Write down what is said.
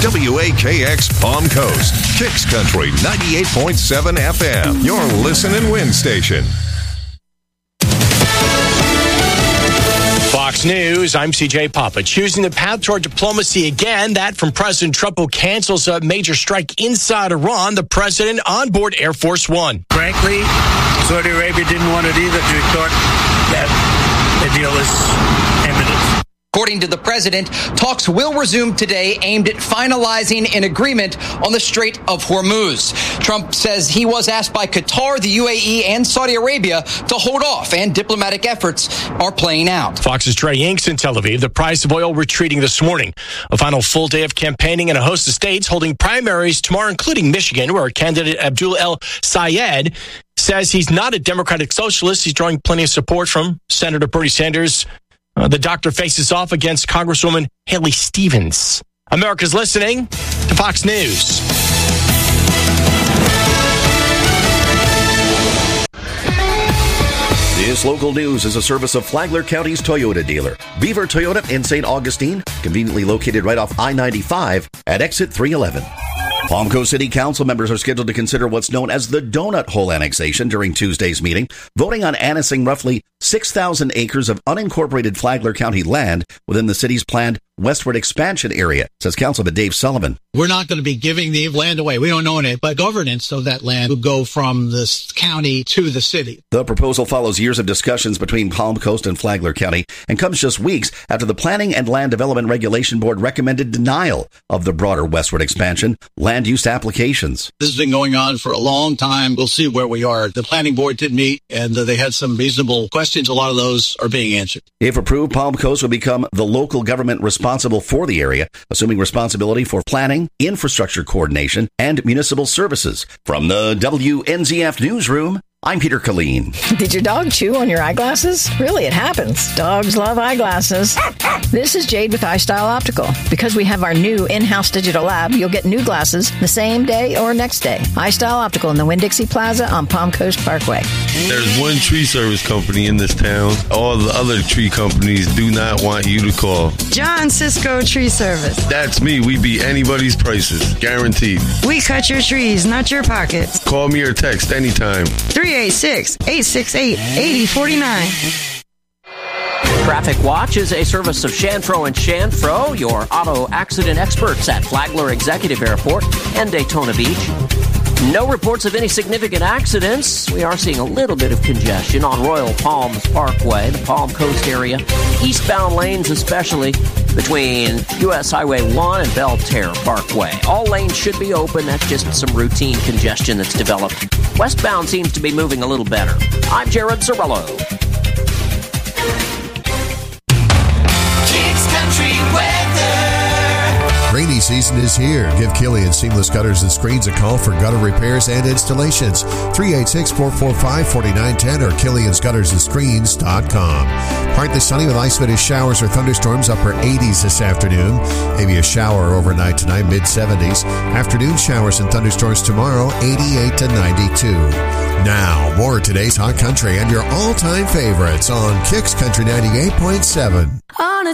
WAKX Palm Coast, Kicks Country 98.7 FM, your listen and win station. Fox News, I'm CJ Papa. Choosing the path toward diplomacy again, that from President Trump, who cancels a major strike inside Iran, the president on board Air Force One. Frankly, Saudi Arabia didn't want it either. We thought that the deal is imminent. According to the president, talks will resume today aimed at finalizing an agreement on the Strait of Hormuz. Trump says he was asked by Qatar, the UAE, and Saudi Arabia to hold off, and diplomatic efforts are playing out. Fox's Trey Yanks in Tel Aviv. The price of oil retreating this morning. A final full day of campaigning in a host of states holding primaries tomorrow, including Michigan, where candidate Abdul El Sayed says he's not a Democratic socialist. He's drawing plenty of support from Senator Bernie Sanders. The doctor faces off against Congresswoman Haley Stevens. America's listening to Fox News. This local news is a service of Flagler County's Toyota dealer, Beaver Toyota in St. Augustine, conveniently located right off I-95 at exit 311. Palm Coast City Council members are scheduled to consider what's known as the Donut Hole annexation during Tuesday's meeting, voting on annexing roughly 6,000 acres of unincorporated Flagler County land within the city's planned westward expansion area, says Councilman Dave Sullivan. We're not going to be giving the land away. We don't own it, but governance of that land will go from the county to the city. The proposal follows years of discussions between Palm Coast and Flagler County and comes just weeks after the Planning and Land Development Regulation Board recommended denial of the broader westward expansion land use applications. This has been going on for a long time. We'll see where we are. The planning board did meet, and they had some reasonable questions. A lot of those are being answered. If approved, Palm Coast will become the local government responsible for the area, assuming responsibility for planning, infrastructure coordination, and municipal services. From the WNZF Newsroom, I'm Peter Colleen. Did your dog chew on your eyeglasses? Really, it happens. Dogs love eyeglasses. This is Jade with iStyle Optical. Because we have our new in-house digital lab, you'll get new glasses the same day or next day. iStyle Optical in the Winn-Dixie Plaza on Palm Coast Parkway. There's one tree service company in this town. All the other tree companies do not want you to call. John Cisco Tree Service. That's me. We beat anybody's prices. Guaranteed. We cut your trees, not your pockets. Call me or text anytime. 386-868-8049. Traffic Watch is a service of Shanfro & Shanfro, your auto accident experts at Flagler Executive Airport and Daytona Beach. No reports of any significant accidents. We are seeing a little bit of congestion on Royal Palms Parkway, the Palm Coast area, eastbound lanes especially between U.S. Highway 1 and Belterre Parkway. All lanes should be open. That's just some routine congestion that's developed. Westbound seems to be moving a little better. I'm Jared Zarello. Kicks Country Weather. Rainy season is here. Give Killian Seamless Gutters and Screens a call for gutter repairs and installations. 386-445-4910 or KilliansGuttersandScreens.com. Partly sunny with isolated showers or thunderstorms, upper 80s this afternoon. Maybe a shower overnight tonight, mid-70s. Afternoon showers and thunderstorms tomorrow, 88 to 92. Now, more of today's Hot Country and your all-time favorites on Kicks Country 98.7. On a